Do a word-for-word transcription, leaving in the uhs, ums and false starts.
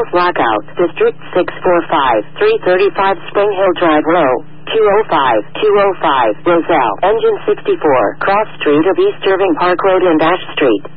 Health Lockout, District six four five, three thirty-five Spring Hill Drive, Row two oh five, two oh five, Roselle, Engine sixty-four, Cross Street of East Irving Park Road and Ash Street.